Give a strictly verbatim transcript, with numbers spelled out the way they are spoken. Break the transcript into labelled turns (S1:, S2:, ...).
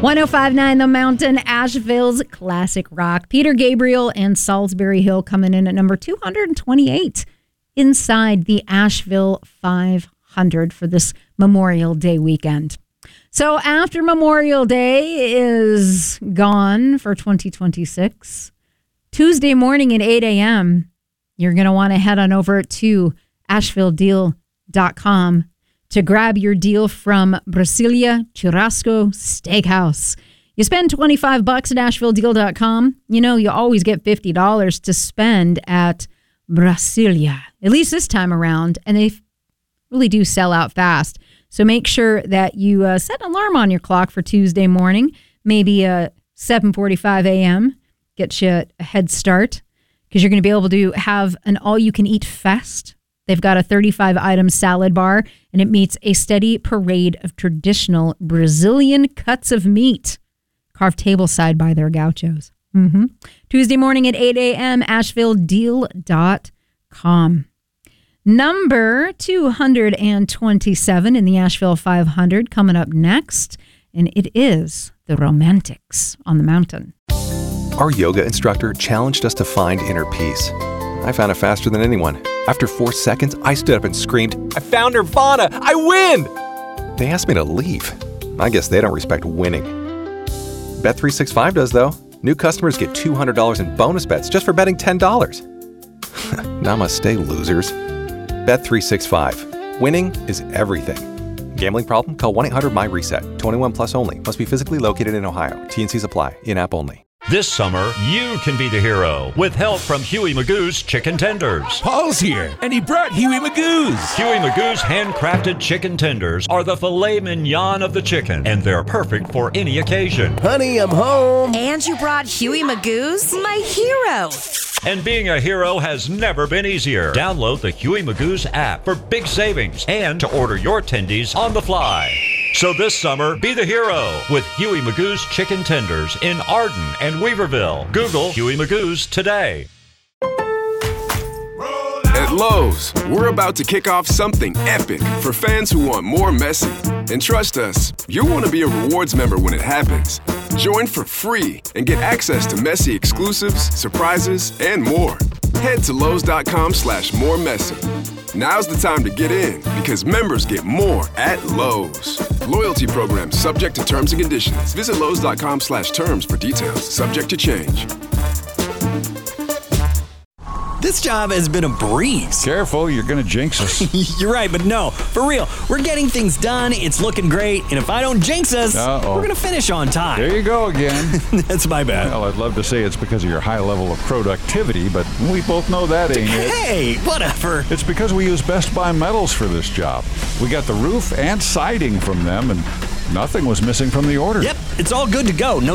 S1: one oh five point nine The Mountain, Asheville's classic rock. Peter Gabriel and Salisbury Hill coming in at number two hundred twenty-eight inside the Asheville five hundred for this Memorial Day weekend. So after Memorial Day is gone for twenty twenty-six, Tuesday morning at eight a.m., you're going to want to head on over to asheville deal dot com to grab your deal from Brasilia Churrasco Steakhouse. You spend twenty-five bucks at asheville deal dot com. You know, you always get fifty dollars to spend at Brasilia, at least this time around, and they really do sell out fast. So make sure that you uh, set an alarm on your clock for Tuesday morning, maybe uh, seven forty-five a.m., get you a head start, because you're going to be able to have an all-you-can-eat fest. They've got a thirty-five item salad bar, and it meets a steady parade of traditional Brazilian cuts of meat, carved tableside by their gauchos. Mm-hmm. Tuesday morning at eight a.m., asheville deal dot com. Number two hundred twenty-seven in the Asheville five hundred coming up next, and it is the Romantics on the Mountain.
S2: Our yoga instructor challenged us to find inner peace. I found it faster than anyone. After four seconds, I stood up and screamed, "I found Nirvana! I win!" They asked me to leave. I guess they don't respect winning. Bet three sixty-five does, though. New customers get two hundred dollars in bonus bets just for betting ten dollars. Namaste, losers. Bet three sixty-five. Winning is everything. Gambling problem? Call one eight hundred my reset. twenty-one plus only. Must be physically located in Ohio. T and Cs apply. In-app only.
S3: This summer, you can be the hero with help from Huey Magoo's Chicken Tenders.
S4: Paul's here, and he brought Huey Magoo's.
S3: Huey Magoo's handcrafted chicken tenders are the filet mignon of the chicken, and they're perfect for any occasion.
S4: Honey, I'm home.
S5: And you brought Huey Magoo's? My hero.
S3: And being a hero has never been easier. Download the Huey Magoo's app for big savings and to order your tendies on the fly. So this summer, be the hero with Huey Magoo's Chicken Tenders in Arden and Weaverville. Google Huey Magoo's today.
S6: At Lowe's, we're about to kick off something epic for fans who want more Messi. And trust us, you'll want to be a rewards member when it happens. Join for free and get access to Messi exclusives, surprises, and more. Head to Lowe's.com slash more Messi. Now's the time to get in because members get more at Lowe's. Loyalty program subject to terms and conditions. Visit Lowe's.com slash terms for details. Subject to change.
S7: This job has been a breeze.
S8: Careful, you're going to jinx us.
S7: You're right, but no, for real. We're getting things done. It's looking great. And if I don't jinx us, Uh-oh. we're going to finish on time.
S8: There you go again.
S7: That's my bad.
S8: Well, I'd love to say it's because of your high level of productivity, but we both know that ain't it.
S7: Hey, whatever.
S8: It's because we use Best Buy metals for this job. We got the roof and siding from them, and nothing was missing from the order.
S7: Yep, it's all good to go. No